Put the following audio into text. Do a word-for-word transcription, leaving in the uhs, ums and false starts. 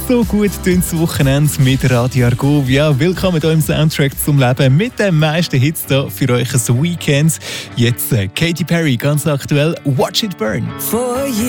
So gut das Wochenende mit Radio Argovia. Willkommen hier im Soundtrack zum Leben mit den meisten Hits hier für euch ein Weekend. Jetzt äh, Katy Perry, ganz aktuell, Watch It Burn. For you.